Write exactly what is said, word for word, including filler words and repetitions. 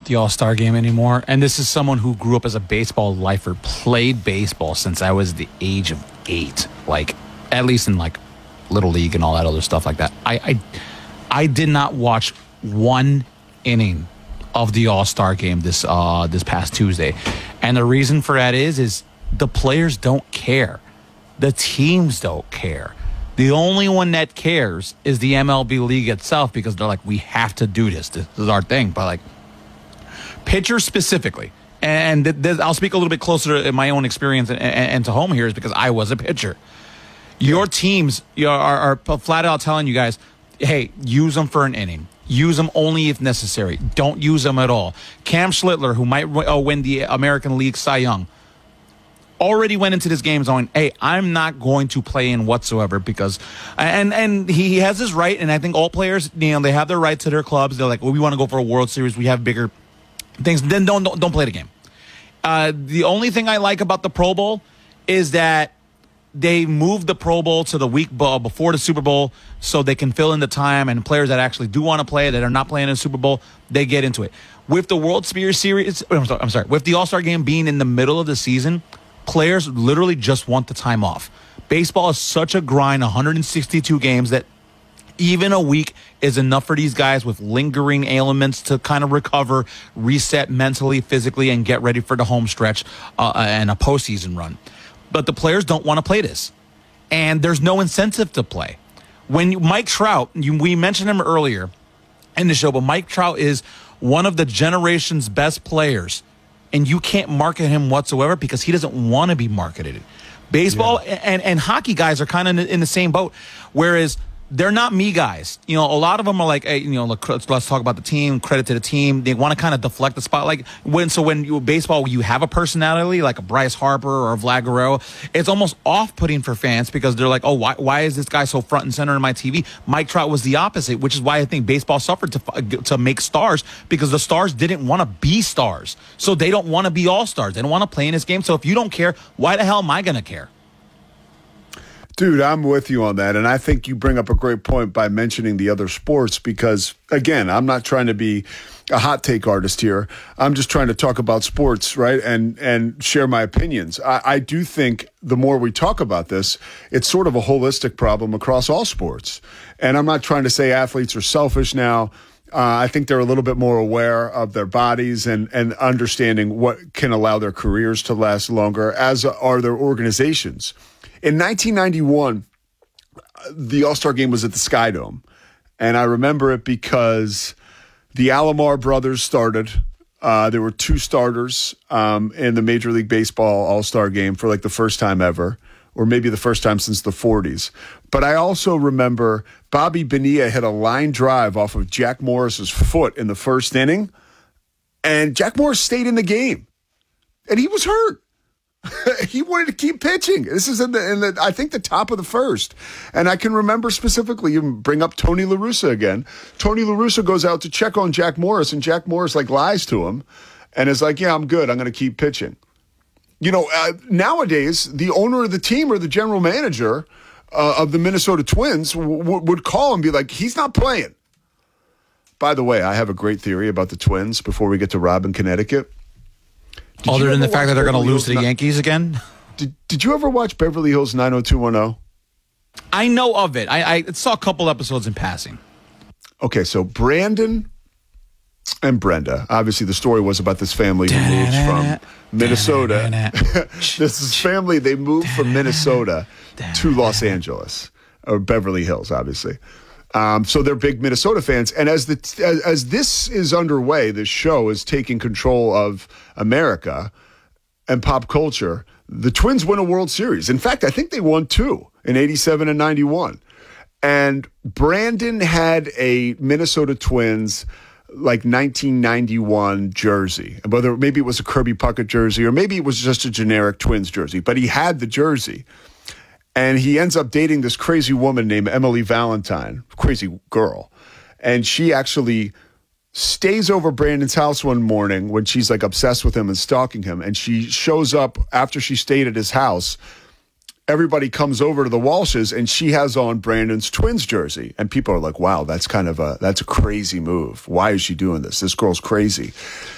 the All-Star game anymore. And this is someone who grew up as a baseball lifer, played baseball since I was the age of eight, like at least in like Little League and all that other stuff like that. I I, I did not watch one inning of the All-Star game this uh this past Tuesday. And the reason for that is is the players don't care. The teams don't care. The only one that cares is the M L B league itself, because they're like, we have to do this. This is our thing. But like pitchers specifically, and th- th- I'll speak a little bit closer to my own experience and, and, and to home here, is because I was a pitcher. Your teams are, are, are flat out telling you guys, hey, use them for an inning. Use them only if necessary. Don't use them at all. Cam Schlittler, who might uh, win the American League Cy Young, already went into this game going, hey, I'm not going to play in whatsoever, because and and he has his right, and I think all players, you know, they have their right to their clubs. They're like, well, we want to go for a World Series. We have bigger things. Then don't don't, don't play the game. Uh, the only thing I like about the Pro Bowl is that they moved the Pro Bowl to the week before the Super Bowl so they can fill in the time, and players that actually do want to play, that are not playing in the Super Bowl, they get into it. With the World Series, I'm sorry, I'm sorry, with the All-Star game being in the middle of the season, players literally just want the time off. Baseball is such a grind, one hundred sixty-two games, that even a week is enough for these guys with lingering ailments to kind of recover, reset mentally, physically, and get ready for the home stretch uh, and a postseason run. But the players don't want to play this, and there's no incentive to play. When you, Mike Trout, you, we mentioned him earlier in the show, but Mike Trout is one of the generation's best players, and you can't market him whatsoever because he doesn't want to be marketed. Baseball yeah. and, and hockey guys are kind of in the same boat, whereas they're not me guys. You know, a lot of them are like, hey, you know, let's, let's talk about the team, credit to the team. They want to kind of deflect the spotlight. When so when you baseball, you have a personality like a Bryce Harper or a Vlad Guerrero, it's almost off-putting for fans because they're like, oh, why why is this guy so front and center in my T V? Mike Trout was the opposite, which is why I think baseball suffered to to make stars, because the stars didn't want to be stars. So they don't want to be all-stars. They don't want to play in this game. So if you don't care, why the hell am I going to care? Dude, I'm with you on that. And I think you bring up a great point by mentioning the other sports because, again, I'm not trying to be a hot take artist here. I'm just trying to talk about sports, right, and and share my opinions. I, I do think the more we talk about this, it's sort of a holistic problem across all sports. And I'm not trying to say athletes are selfish now. Uh, I think they're a little bit more aware of their bodies and, and understanding what can allow their careers to last longer, as are their organizations. In nineteen ninety-one, the All-Star game was at the Sky Dome, and I remember it because the Alomar brothers started. Uh, there were two starters um, in the Major League Baseball All-Star game for like the first time ever, or maybe the first time since the forties. But I also remember Bobby Bonilla hit a line drive off of Jack Morris's foot in the first inning, and Jack Morris stayed in the game, and he was hurt. He wanted to keep pitching. This is in the, in the, I think, the top of the first. And I can remember specifically, you bring up Tony La Russa again. Tony La Russa goes out to check on Jack Morris, and Jack Morris like lies to him and is like, yeah, I'm good. I'm going to keep pitching. You know, uh, nowadays, the owner of the team or the general manager uh, of the Minnesota Twins w- w- would call and be like, he's not playing. By the way, I have a great theory about the Twins before we get to Rob in Connecticut. Did Other than the fact that they're going to lose to the Yankees again? Did Did you ever watch Beverly Hills nine oh two one oh? I know of it. I, I saw a couple episodes in passing. Okay, so Brandon and Brenda. Obviously, the story was about this family who moved from Minnesota. This is family. They moved from Minnesota to Los Angeles, or Beverly Hills, obviously. Um, so they're big Minnesota fans. And as the as, as this is underway, this show is taking control of America and pop culture. The Twins win a World Series. In fact, I think they won two in eighty-seven and ninety-one. And Brandon had a Minnesota Twins like nineteen ninety-one jersey. Whether maybe it was a Kirby Puckett jersey or maybe it was just a generic Twins jersey, but he had the jersey. And he ends up dating this crazy woman named Emily Valentine, crazy girl. And she actually stays over Brandon's house one morning when she's like obsessed with him and stalking him. And she shows up after she stayed at his house. Everybody comes over to the Walshes and she has on Brandon's Twins jersey. And people are like, wow, that's kind of a, that's a crazy move. Why is she doing this? This girl's crazy.